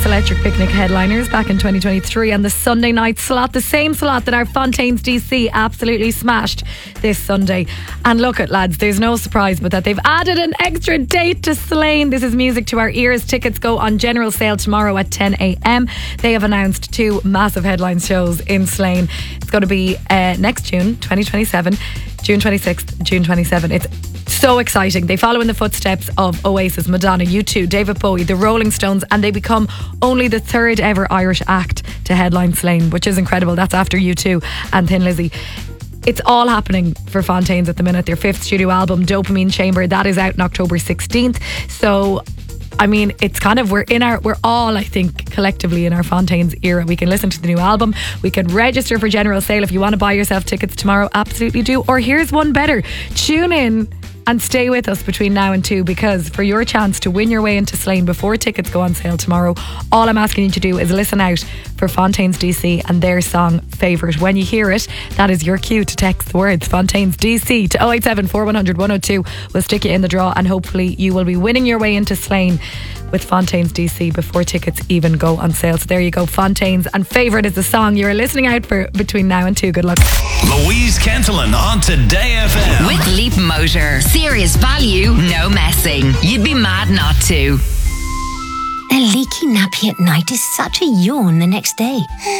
Paris Electric Picnic headliners back in 2023, and the Sunday night slot, the same slot that our Fontaines DC absolutely smashed this Sunday. And look at, lads, there's no surprise but that they've added an extra date to Slane. This is music to our ears. Tickets go on general sale tomorrow at 10 a.m. They have announced 2 massive headline shows in Slane. It's going to be next June 2027, June 26th, June 27th. It's so exciting. They follow in the footsteps of Oasis, Madonna, U2, David Bowie, the Rolling Stones, and they become only the 3rd ever Irish act to headline Slane, which is incredible. That's after U2 and Thin Lizzy. It's all happening for Fontaines at the minute. Their 5th studio album, Dopamine Chamber, that is out on October 16th. So, I mean, it's kind of, we're all, I think, collectively in our Fontaines era. We can listen to the new album. We can register for general sale. If you want to buy yourself tickets tomorrow, absolutely do. Or here's one better. Tune in and stay with us between now and 2, because for your chance to win your way into Slane before tickets go on sale tomorrow, all I'm asking you to do is listen out for Fontaines DC and their song Favourite. When you hear it, that is your cue to text the words Fontaines DC to 087 4100 102. We'll stick you in the draw, and hopefully you will be winning your way into Slane with Fontaines DC before tickets even go on sale. So there you go, Fontaines, and Favourite is the song you're listening out for between now and 2. Good luck. Louise Cantillon on Today FM. With Leap Motor. Serious value, no messing. You'd be mad not to. A leaky nappy at night is such a yawn the next day.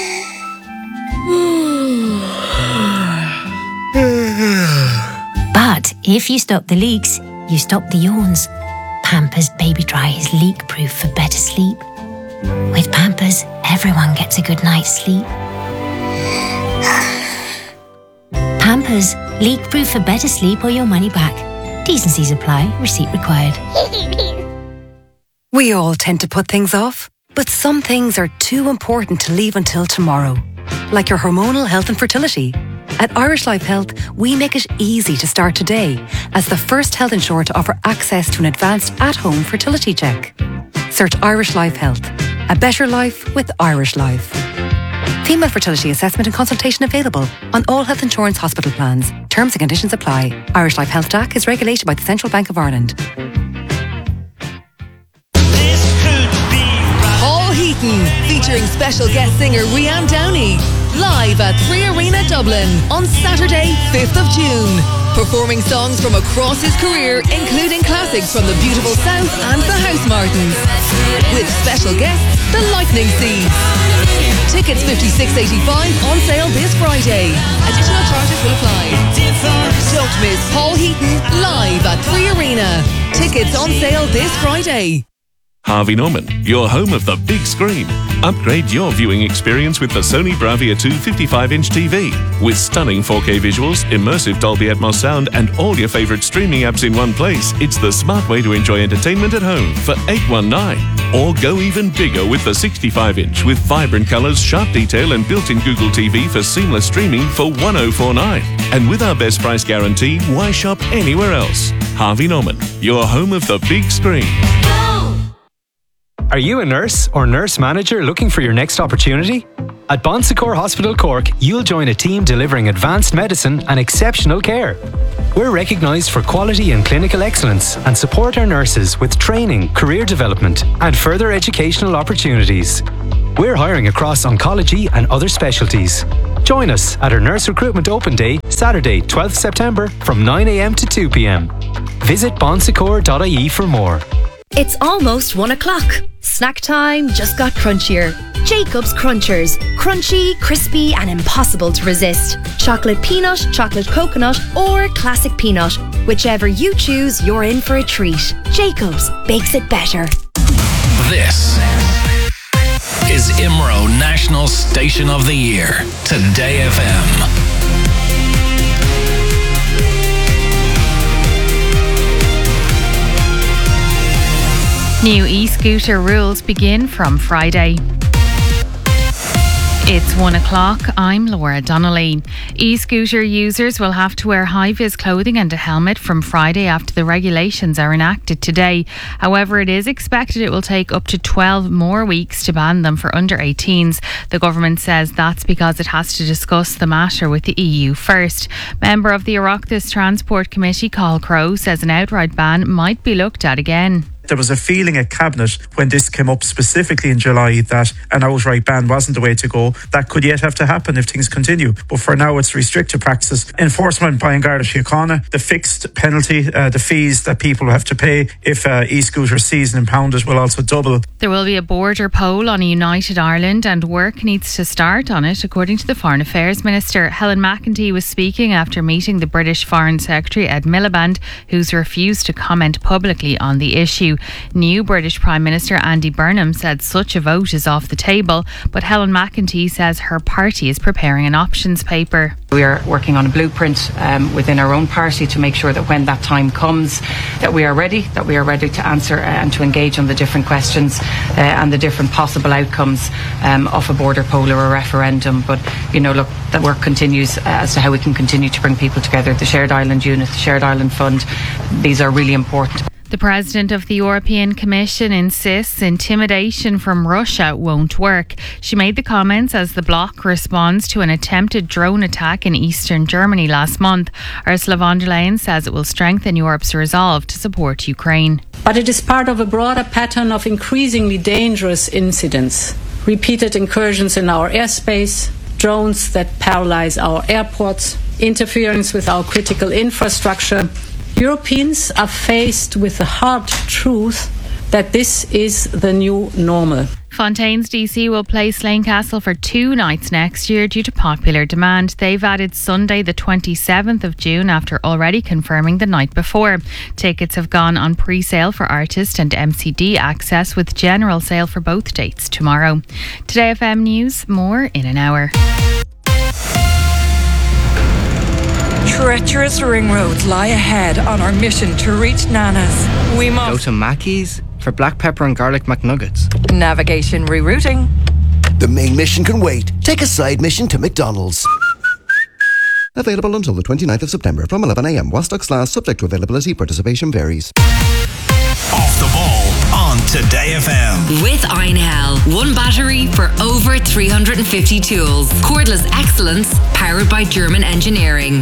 But if you stop the leaks, you stop the yawns. Pampers Baby Dry is leak-proof for better sleep. With Pampers, everyone gets a good night's sleep. Pampers, leak-proof for better sleep or your money back. Decencies apply. Receipt required. We all tend to put things off, but some things are too important to leave until tomorrow. Like your hormonal health and fertility. At Irish Life Health, we make it easy to start today as the first health insurer to offer access to an advanced at-home fertility check. Search Irish Life Health. A better life with Irish Life. Female fertility assessment and consultation available on all health insurance hospital plans. Terms and conditions apply. Irish Life Health DAC is regulated by the Central Bank of Ireland. Paul Heaton, featuring special guest singer Rianne Downey, live at 3 Arena Dublin on Saturday, 5th of June. Performing songs from across his career, including classics from the beautiful South and the Housemartins. With special guests, the Lightning Seeds. Tickets $56.85 on sale this Friday. Additional charges will apply. Don't miss Paul Heaton live at 3 Arena. Tickets on sale this Friday. Harvey Norman, your home of the big screen. Upgrade your viewing experience with the Sony Bravia 2 55-inch TV. With stunning 4K visuals, immersive Dolby Atmos sound, and all your favourite streaming apps in one place, it's the smart way to enjoy entertainment at home for $819. Or go even bigger with the 65-inch with vibrant colours, sharp detail, and built-in Google TV for seamless streaming for $1049. And with our best price guarantee, why shop anywhere else? Harvey Norman, your home of the big screen. Are you a nurse or nurse manager looking for your next opportunity? At Bon Secours Hospital Cork, you'll join a team delivering advanced medicine and exceptional care. We're recognised for quality and clinical excellence and support our nurses with training, career development and further educational opportunities. We're hiring across oncology and other specialties. Join us at our Nurse Recruitment Open Day, Saturday, 12th September from 9 a.m. to 2 p.m. Visit bonsecours.ie for more. It's almost 1 o'clock. Snack time just got crunchier. Jacob's Crunchers. Crunchy, crispy and impossible to resist. Chocolate peanut, chocolate coconut or classic peanut. Whichever you choose, you're in for a treat. Jacob's bakes it better. This is IMRO National Station of the Year. Today FM. New e-scooter rules begin from Friday. It's 1 o'clock. I'm Laura Donnelly. E-scooter users will have to wear high-vis clothing and a helmet from Friday after the regulations are enacted today. However, it is expected it will take up to 12 more weeks to ban them for under 18s. The government says that's because it has to discuss the matter with the EU first. Member of the Oireachtas Transport Committee, Cathal Crowe, says an outright ban might be looked at again. There was a feeling at Cabinet when this came up specifically in July that an outright ban wasn't the way to go. That could yet have to happen if things continue. But for now, it's restricted practices. Enforcement by An Garda Síochána, the fixed penalty, the fees that people have to pay if e-scooters seized and impounded will also double. There will be a border poll on a united Ireland and work needs to start on it, according to the Foreign Affairs Minister. Helen McEntee was speaking after meeting the British Foreign Secretary Ed Miliband, who's refused to comment publicly on the issue. New British Prime Minister Andy Burnham said such a vote is off the table, but Helen McEntee says her party is preparing an options paper. We are working on a blueprint within our own party to make sure that when that time comes that we are ready to answer and to engage on the different questions and the different possible outcomes of a border poll or a referendum. But look, the work continues as to how we can continue to bring people together. The Shared Island Unit, the Shared Island Fund, these are really important. The President of the European Commission insists intimidation from Russia won't work. She made the comments as the bloc responds to an attempted drone attack in eastern Germany last month. Ursula von der Leyen says it will strengthen Europe's resolve to support Ukraine. But it is part of a broader pattern of increasingly dangerous incidents. Repeated incursions in our airspace, drones that paralyze our airports, interference with our critical infrastructure. Europeans are faced with the hard truth that this is the new normal. Fontaine's DC will play Slane Castle for 2 nights next year due to popular demand. They've added Sunday the 27th of June after already confirming the night before. Tickets have gone on pre-sale for artist and MCD access, with general sale for both dates tomorrow. Today FM News, more in an hour. Treacherous ring roads lie ahead on our mission to reach Nana's. We must go to Mackey's for black pepper and garlic McNuggets. Navigation rerouting. The main mission can wait. Take a side mission to McDonald's. Available until the 29th of September from 11 a.m. while stocks last, subject to availability. Participation varies. Off the ball on Today FM. With Einhell. One battery for over 350 tools. Cordless excellence powered by German engineering.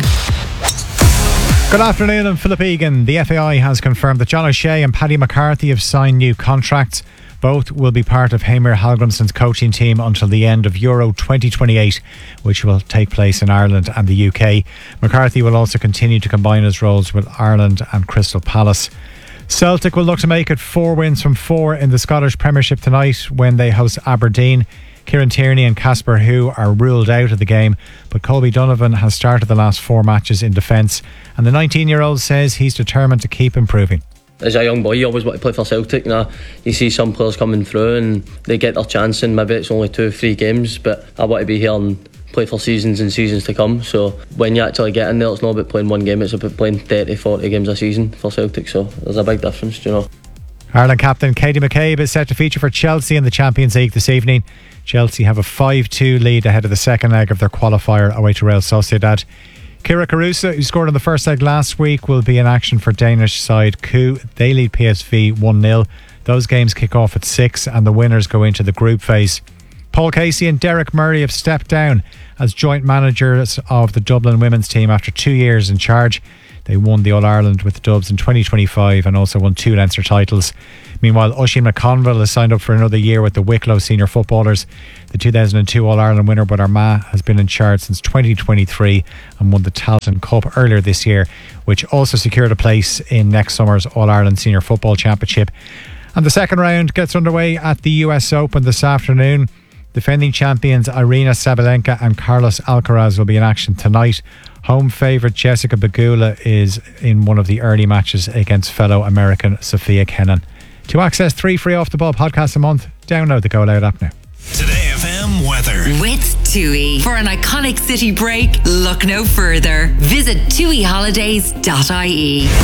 Good afternoon, I'm Philip Egan. The FAI has confirmed that John O'Shea and Paddy McCarthy have signed new contracts. Both will be part of Heimir Hallgrimsson's coaching team until the end of Euro 2028, which will take place in Ireland and the UK. McCarthy will also continue to combine his roles with Ireland and Crystal Palace. Celtic will look to make it 4 wins from 4 in the Scottish Premiership tonight when they host Aberdeen. Kieran Tierney and Casper Hu are ruled out of the game, but Colby Donovan has started the last 4 matches in defence, and the 19-year-old says he's determined to keep improving. As a young boy, you always want to play for Celtic. You see some players coming through and they get their chance, and maybe it's only 2-3 games, but I want to be here and play for seasons and seasons to come. So when you actually get in there, it's not about playing one game, it's about playing 30-40 games a season for Celtic, so there's a big difference, Ireland captain Katie McCabe is set to feature for Chelsea in the Champions League this evening. Chelsea have a 5-2 lead ahead of the second leg of their qualifier away to Real Sociedad. Kira Carusa, who scored in the first leg last week, will be in action for Danish side Coup. They lead PSV 1-0. Those games kick off at 6 and the winners go into the group phase. Paul Casey and Derek Murray have stepped down as joint managers of the Dublin women's team after 2 years in charge. They won the All-Ireland with the Dubs in 2025 and also won 2 Leinster titles. Meanwhile, Oisin McConville has signed up for another year with the Wicklow senior footballers. The 2002 All-Ireland winner, but Armagh, has been in charge since 2023 and won the Tailteann Cup earlier this year, which also secured a place in next summer's All-Ireland Senior Football Championship. And the second round gets underway at the US Open this afternoon. Defending champions Irina Sabalenka and Carlos Alcaraz will be in action tonight. Home favourite Jessica Pegula is in one of the early matches against fellow American Sophia Kenin. To access 3 free Off the Ball podcasts a month, download the Go Loud app now. Today FM weather. With TUI. For an iconic city break, look no further. Visit tuiholidays.ie.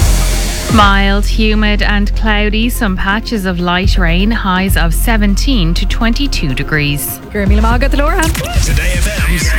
Mild, humid and cloudy. Some patches of light rain. Highs of 17 to 22 degrees. Gurmila Maga, the Laura. Today FM's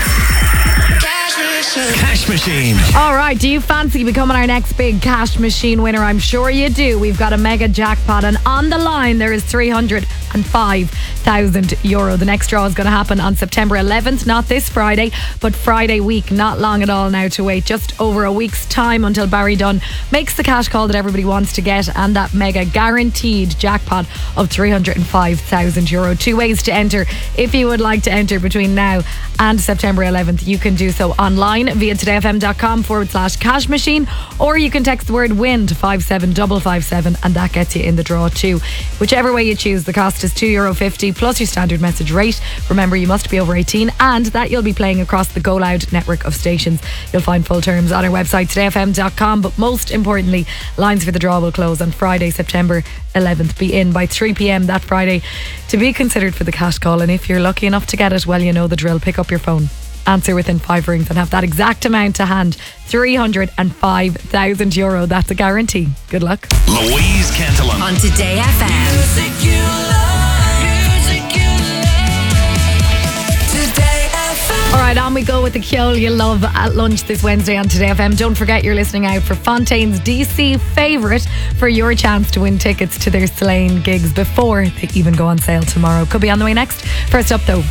Cash Machine. All right, do you fancy becoming our next big Cash Machine winner? I'm sure you do. We've got a mega jackpot, and on the line there is 300 €305,000. The next draw is going to happen on September 11th, not this Friday, but Friday week. Not long at all now to wait, just over a week's time until Barry Dunn makes the cash call that everybody wants to get, and that mega guaranteed jackpot of €305,000. 2 ways to enter. If you would like to enter between now and September 11th, you can do so online via todayfm.com/cash machine, or you can text the word win to 57557 and that gets you in the draw too. Whichever way you choose, the cost is €2.50 plus your standard message rate. Remember, you must be over 18 and that you'll be playing across the Go Loud network of stations. You'll find full terms on our website todayfm.com, but most importantly, lines for the draw will close on Friday, September 11th. Be in by 3 p.m. that Friday to be considered for the cash call, and if you're lucky enough to get it, well, you know the drill. Pick up your phone, answer within 5 rings and have that exact amount to hand. €305,000. That's a guarantee. Good luck. Louise Cantillon on Today FM. Alright, on we go with the Ceol you love at lunch this Wednesday on Today FM. Don't forget you're listening out for Fontaine's DC favourite for your chance to win tickets to their Slane gigs before they even go on sale tomorrow. Could be on the way next. First up though,